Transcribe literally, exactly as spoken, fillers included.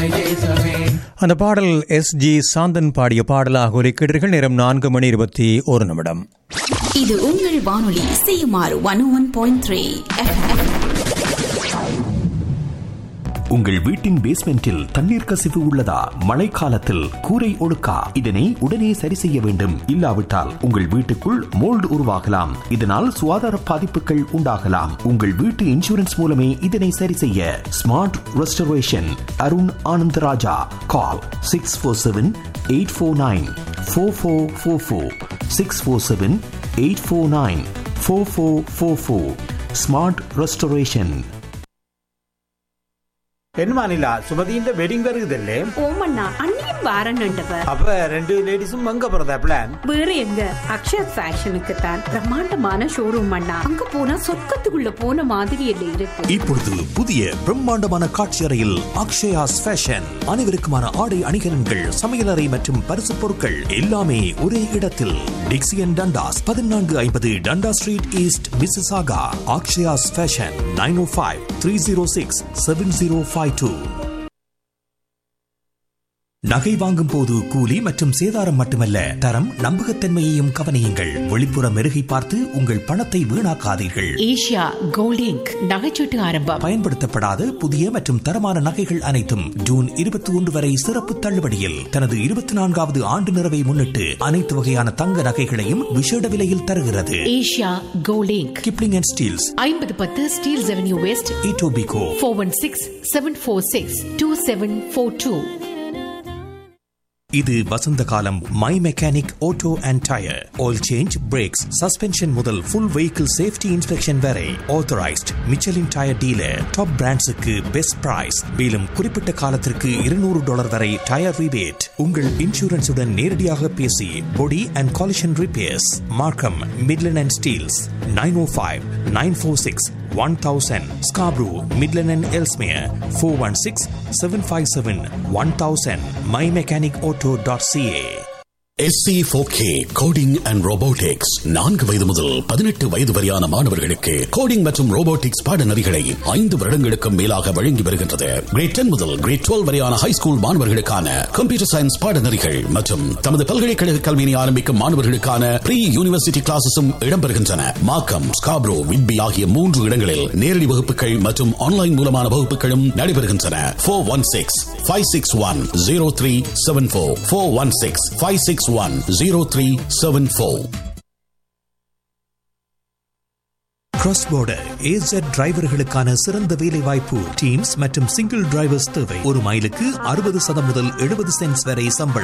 அந்த பாடல் S G Santhan பாடிய பாடலாக ஒலிக்கிறீர்கள். நேரம் நான்கு மணி இருபத்தி ஒரு நிமிடம். இது உங்கள் வானொலி CMR one one point three. உங்கள் வீட்டின் பேஸ்மெண்டில் தண்ணீர் கசிவு உள்ளதா? மழைக்காலத்தில் கூரை ஒழுக்கா? இதனை உடனே சரி செய்ய வேண்டும். இல்லாவிட்டால் உங்கள் வீட்டுக்குள் மோல்டு உருவாகலாம். இதனால் சுகாதார பாதிப்புகள் உண்டாகலாம். உங்கள் வீட்டு இன்சூரன்ஸ் மூலமே இதனை சரி செய்ய. Smart restoration Arun Anandaraja. கால் six four seven eight four nine four four four four six four seven eight four nine four four four four. Smart restoration. என்னமா நிலா, சுமதியின் வெட்டிங் வருகுதல்லே? ஓமண்ணா, அண்ணியும் வாரன்னுட்டவ. அப்ப ரெண்டு லேடிஸும் அங்க போறதா பிளான்? வேற எங்க, அக்ஷயா ஃபேஷனுக்கு தான். பிரம்மாண்டமான ஷோரூம் அண்ணா, அங்க போனா சொர்க்கத்துக்குள்ள போன மாதிரி இல்ல இருக்கு. இப்பொழுது புதிய பிரம்மாண்டமான காட்சி அறையில் அக்ஷயாஸ் ஃபேஷன். அனைவருக்குமான ஆடை அணிகலன்கள், சமையலறை மற்றும் பரிசு பொருட்கள் எல்லாமே ஒரே இடத்தில். டிக்சியன் டண்டாஸ், பதினான்கு ஐம்பது டண்டா street east, Mississauga. Akshaya's fashion, nine ஓ five three zero six seven zero five two. நகை வாங்கும் போது கூலி மற்றும் சேதாரம் மட்டுமல்ல, தரம் நம்பகத்தன்மையையும் கவனியுங்கள். வெளிப்புற மெருகை பார்த்து உங்கள் பணத்தை வீணாக்காதீர்கள். ஏஷியா கோல்ட் இங்க் நகைச்சீட்டு ஆரம்பம். பயன்படுத்தப்படாத புதிய மற்றும் தரமான நகைகள் அனைத்தும் ஜூன் இருபத்தி ஒன்று வரை சிறப்பு தள்ளுபடியில். தனது இருபத்தி நான்காவது ஆண்டு நிறைவை முன்னிட்டு அனைத்து வகையான தங்க நகைகளையும் விசேட விலையில் தருகிறது. Asia gold ink, Kipling and Steeles, ஐம்பது பத்து Steeles avenue west, Etobicoke. Four one six seven four six two seven four two. இது வசந்த காலம். My mechanic auto and tyre, oil change, breaks, suspension முதல் ஃபுல் வெஹிக்கிள் சேஃப்டி இன்ஸ்பெக்ஷன் வரை authorised Michelin tyre dealer. Top பிராண்ட்ஸுக்கு best price. மேலும் குறிப்பிட்ட காலத்திற்கு இருநூறு dollar வரை tyre rebate. உங்கள் இன்சூரன்ஸுடன் நேரடியாக பேசி பொடி அண்ட் காலிஷன் ரிப்பேர்ஸ். மார்க்கம், Midland and Steeles, nine O five nine four six one thousand. Scarborough, Midland and Ellesmere, four one six seven five seven one thousand. my mechanic auto dot c a. S C four K coding and robotics. நான்கு வயது முதல் பதினெட்டு வயது வரையான மாணவர்களுக்கு coding மற்றும் robotics பாடநெறிகளை ஐந்து வருடங்களுக்கும் மேலாக வழங்கி வருகின்றது. கிரேட் டென் முதல் கிரேட் டுவெல்வ் வரையான ஹை ஸ்கூல் மாணவர்களுக்கான கம்ப்யூட்டர் சயின்ஸ் பாடநெறிகள் மற்றும் தமது பல்கலைக்கழக கல்வியை ஆரம்பிக்கும் மாணவர்களுக்கான ப்ரீ யூனிவர்சிட்டி கிளாஸஸும் இடம்பெறுகின்றன. மார்க்கம், ஸ்காப்ரோ, விட்பி ஆகிய மூன்று இடங்களில் நேரடி வகுப்புகள் மற்றும் ஆன்லைன் மூலமான வகுப்புகளும் நடைபெறுகின்றன. Four one six five six one zero three seven four four one six five six one zero three seven four. Cross border ஏசட் டிரைவர்களுக்கான சிறந்த வேலை வாய்ப்பு. டீம்ஸ் மற்றும் சிங்கிள் டிரைவர்ஸ் தேவை. ஒரு மைலுக்கு அறுபது சதம் முதல் எழுபது சென்ட்ஸ் வரை சம்பளம்.